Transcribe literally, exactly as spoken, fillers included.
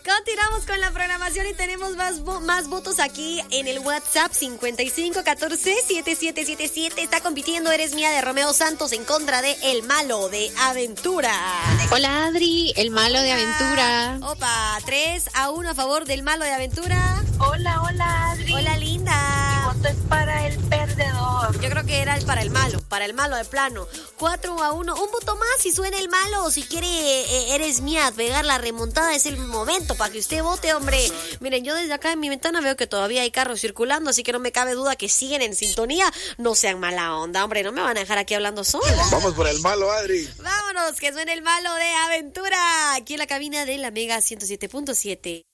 Continuamos con la programación y tenemos más, vo- más votos aquí en el WhatsApp cincuenta y cinco catorce setenta y siete setenta y siete. Está compitiendo Eres Mía de Romeo Santos en contra de El Malo de Aventura. Hola Adri, el malo de Aventura. Opa, tres a uno a favor del Malo de Aventura. Hola, hola, Adri. Hola, linda. Mi voto es para el perdedor. Yo creo que era el para el malo, para el malo de plano. cuatro a uno, un voto más si suena el malo o si quiere eh, Eres Mía pegar la remontada, es el momento para que usted vote, hombre. Miren, yo desde acá en mi ventana veo que todavía hay carros circulando, así que no me cabe duda que siguen en sintonía. No sean mala onda, hombre, no me van a dejar aquí hablando sola. Vamos por el malo, Adri. Vámonos, que suene el malo de Aventura, aquí en la cabina de la Mega ciento siete punto siete.